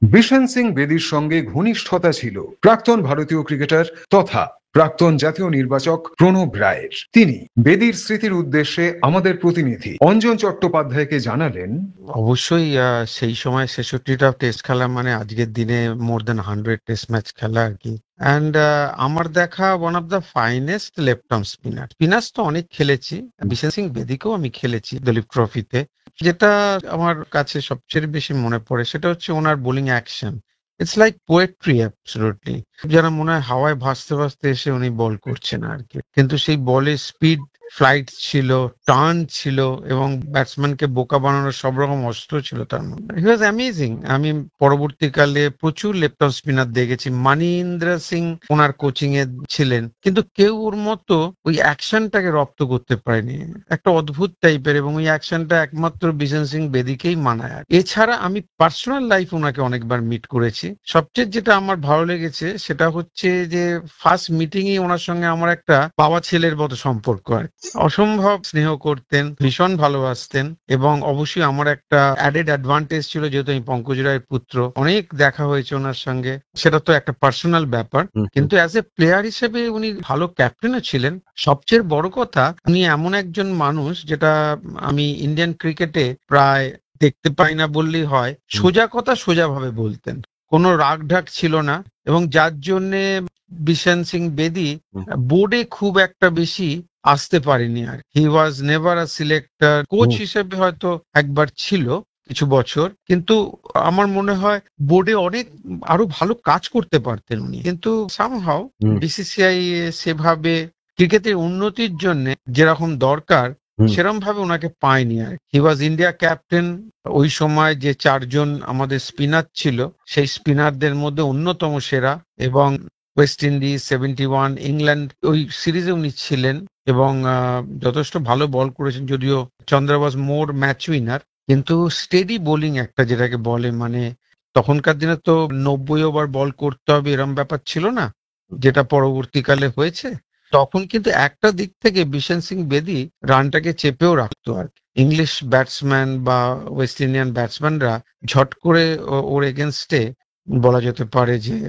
Vision Singh বেদির সঙ্গে ঘনিষ্ঠতা ছিল প্রাক্তন ভারতীয় ক্রিকেটার তথা প্রাক্তন জাতীয় নির্বাচক প্রণব রায়ের। তিনি বেদির স্মৃতির উদ্দেশ্যে আমাদের প্রতিনিধি অঞ্জন চট্টোপাধ্যায়কে জানালেন, অবশ্যই সেই সময় ৬৬টা টেস্ট খেলা মানে আজকের দিনে মোর দেন 100 টেস্ট ম্যাচ খেলা আর কি। অ্যান্ড আমার দেখা one of the finest left arm spinner তো অনেক খেলেছি, বিশেন সিং বেদিকেও আমি খেলেছি দলীপ ট্রফিতে। যেটা আমার কাছে সবচেয়ে বেশি মনে পড়ে সেটা হচ্ছে ওনার bowling action. It's like poetry absolutely. যেন মনে হয় হাওয়ায় ভাসতে ভাসতে এসে উনি বল করছেন আর কি, কিন্তু সেই বলের স্পিড, ফ্লাইট ছিল, টার্ন ছিল এবং ব্যাটসম্যানকে বোকা বানানোর সব রকম অস্ত্র ছিল তার মধ্যে। হি ওয়াজ অ্যামেজিং। আমি পরবর্তীকালে প্রচুর লেফট আর্ম স্পিনার দেখেছি। মানিন্দ্র সিং ওনার কোচিং এ ছিলেন, কিন্তু কেউ ওর মতো ওই অ্যাকশনটাকে রপ্ত করতে পারেনি। একটা অদ্ভুত টাইপের, এবং ওই অ্যাকশনটা একমাত্র বিশন সিং বেদিকেই মানায়। এছাড়া আমি পার্সোনাল লাইফ ওনাকে অনেকবার মিট করেছি। সবচেয়ে যেটা আমার ভালো লেগেছে সেটা হচ্ছে যে ফার্স্ট মিটিং এ ওনার সঙ্গে আমার একটা বাবা ছেলের মতো সম্পর্ক আর কি। অসম্ভব স্নেহ করতেন, ভীষণ ভালোবাসতেন, এবং অবশ্যই আমার একটা অ্যাডেড অ্যাডভান্টেজ ছিল যেহেতু আমি পঙ্কজ রায়ের পুত্র। অনেক দেখা হয়েছে ওনার সঙ্গে, সেটা তো একটা পার্সোনাল ব্যাপার। কিন্তু অ্যাজ এ প্লেয়ার হিসেবে উনি ভালো ক্যাপ্টেনও ছিলেন। সবচেয়ে বড় কথা, উনি এমন একজন মানুষ যেটা আমি ইন্ডিয়ান ক্রিকেটে প্রায় দেখতে পাই না বললেই হয়। সোজা কথা সোজাভাবে বলতেন, কোনো রাগ ঢাক ছিল না, এবং যার জন্যে বিশন সিং বেদি বোর্ডে খুব একটা বেশি আসতে পারেনি আর। হি was never a selector. Coach হিসেবে হয়তো একবার ছিল কিছু বছর, কিন্তু আমার মনে হয় বোর্ডে অনেক আরো ভালো কাজ করতে পারতেন উনি। কিন্তু সামহাও বিসিসিআই সেভাবে ক্রিকেটের উন্নতির জন্য যেরকম দরকার সেরকম ভাবে ওনাকে পায়নি আর। হি ওয়াজ ইন্ডিয়া ক্যাপ্টেন। ওই সময় যে 4জন আমাদের স্পিনার ছিল সেই স্পিনারদের মধ্যে অন্যতম সেরা, এবং ওয়েস্ট ইন্ডিজ 71, ইংল্যান্ড ওই সিরিজে উনি ছিলেন, এবং যথেষ্ট ভালো বল করেছেন। যদিও চন্দ্রা ওয়াজ মোর ম্যাচ উইনার, কিন্তু স্টেডি বোলিং একটা যেটাকে বলে, মানে তখনকার দিনে তো 90 ওভার বল করতে হবে এরম ব্যাপার ছিল না, যেটা পরবর্তীকালে হয়েছে। তখন কিন্তু একটা দিক থেকে বিশন সিং বেদি রানটাকে চেপেও রাখতো আর কি। ইংলিশ ব্যাটসম্যান বা ওয়েস্ট ইন্ডিয়ান ব্যাটসম্যানরা ঝট করে ওর এগেনস্টে বলা যেতে পারে যে